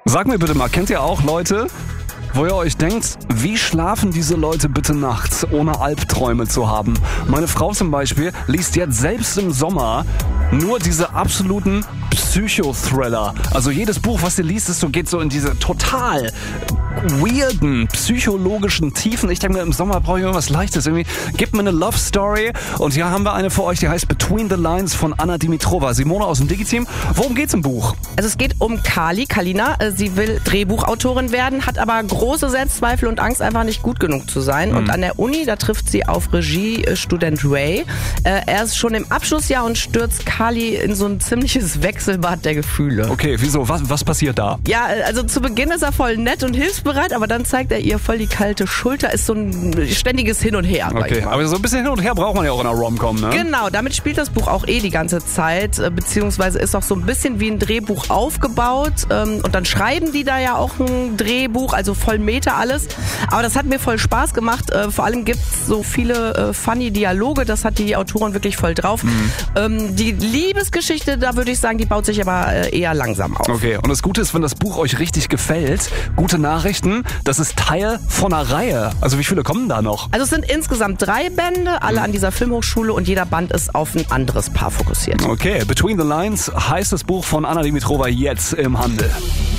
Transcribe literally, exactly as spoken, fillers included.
Sag mir bitte mal, kennt ihr auch Leute, wo ihr euch denkt, wie schlafen diese Leute bitte nachts, ohne Albträume zu haben? Meine Frau zum Beispiel liest jetzt selbst im Sommer nur diese absoluten Psychothriller. Also jedes Buch, was sie liest, ist so, geht so in diese total weirden, psychologischen Tiefen. Ich denke mir, im Sommer brauche ich irgendwas Leichtes. Irgendwie, gebt mir eine Love Story. Und hier haben wir eine für euch, die heißt Between the Lines von Anna Dimitrova. Simone aus dem Digi-Team. Worum geht's im Buch? Also es geht um Kali, Kalina. Sie will Drehbuchautorin werden, hat aber große Selbstzweifel und Angst, einfach nicht gut genug zu sein. Mhm. Und an der Uni, da trifft sie auf Regiestudent Ray. Er ist schon im Abschlussjahr und stürzt Kali in so ein ziemliches Wechselbad der Gefühle. Okay, wieso? Was, was passiert da? Ja, also zu Beginn ist er voll nett und hilfsbereit, aber dann zeigt er ihr voll die kalte Schulter. Ist so ein ständiges Hin und Her. Okay, aber so ein bisschen Hin und Her braucht man ja auch in einer Rom-Com, ne? Genau, damit spielt das Buch auch eh die ganze Zeit, beziehungsweise ist auch so ein bisschen wie ein Drehbuch aufgebaut. Und dann schreiben die da ja auch ein Drehbuch, also voll Meta alles. Aber das hat mir voll Spaß gemacht. Vor allem gibt es so viele funny Dialoge, das hat die Autorin wirklich voll drauf. Mhm. Die Liebesgeschichte, da würde ich sagen, die baut sich aber eher langsam auf. Okay, und das Gute ist, wenn das Buch euch richtig gefällt, gute Nachrichten, das ist Teil von einer Reihe. Also wie viele kommen da noch? Also es sind insgesamt drei Bände, alle an dieser Filmhochschule und jeder Band ist auf ein anderes Paar fokussiert. Okay, Between the Lines heißt das Buch von Anna Dimitrova jetzt im Handel.